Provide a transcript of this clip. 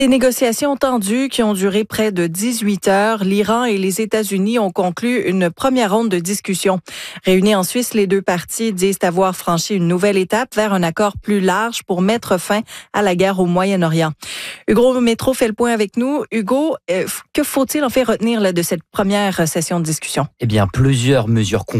Des négociations tendues qui ont duré près de 18 heures, l'Iran et les États-Unis ont conclu une première ronde de discussion. Réunis en Suisse, les deux parties disent avoir franchi une nouvelle étape vers un accord plus large pour mettre fin à la guerre au Moyen-Orient. Hugo Métro fait le point avec nous. Hugo, que faut-il en fait retenir de cette première session de discussion? Eh bien, plusieurs mesures